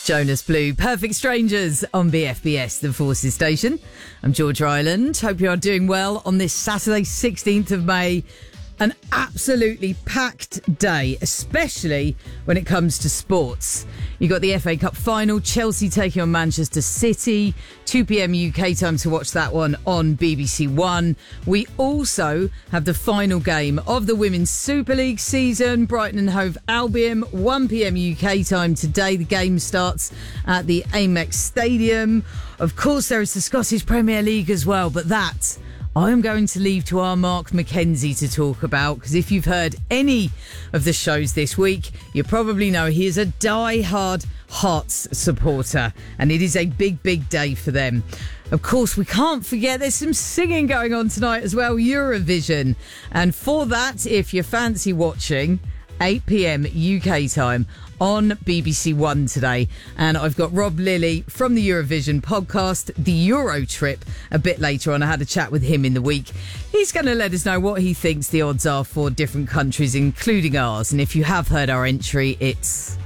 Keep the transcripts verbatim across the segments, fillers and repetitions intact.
Jonas Blue, Perfect Strangers on B F B S, the Forces Station. I'm Georgia Island. Hope you are doing well on this Saturday, sixteenth of May. An absolutely packed day, especially when it comes to sports. You got the F A Cup final, Chelsea taking on Manchester City, two p.m. U K time to watch that one on B B C One. We also have the final game of the Women's Super League season, Brighton and Hove Albion, one p.m. U K time today. The game starts at the Amex Stadium. Of course, there is the Scottish Premier League as well, but that I am going to leave to our Mark Mackenzie to talk about, because if you've heard any of the shows this week, you probably know he is a die-hard Hearts supporter, and it is a big, big day for them. Of course, we can't forget there's some singing going on tonight as well, Eurovision. And for that, if you fancy watching, eight p.m. U K time on B B C One today. And I've got Rob Lilly from the Eurovision podcast, The Euro Trip, a bit later on. I had a chat with him in the week. He's going to let us know what he thinks the odds are for different countries, including ours. And if you have heard our entry, it's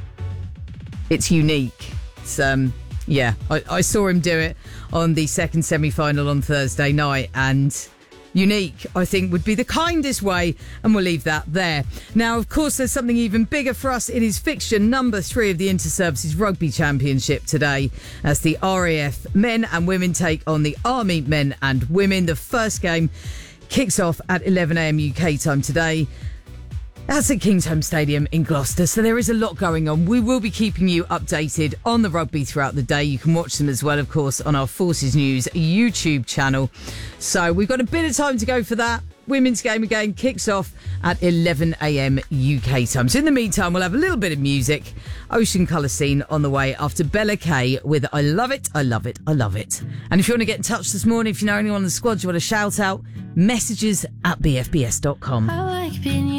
it's unique. It's, um, yeah, I, I saw him do it on the second semi-final on Thursday night, and unique, I think, would be the kindest way, and we'll leave that there. Now, of course, there's something even bigger for us. It is fixture number three of the Inter-Services Rugby Championship today, as the R A F men and women take on the Army men and women. The first game kicks off at eleven a.m. U K time today. That's at Kingsholm Stadium in Gloucester, so there is a lot going on. We will be keeping you updated on the rugby throughout the day. You can watch them as well, of course, on our Forces News YouTube channel. So we've got a bit of time to go for that. Women's game again kicks off at eleven a.m. U K time. So in the meantime, we'll have a little bit of music. Ocean Colour Scene on the way after Bella Kay with I Love It, I Love It, I Love It. And if you want to get in touch this morning, if you know anyone on the squad you want to shout out, messages at b f b s dot com. I like being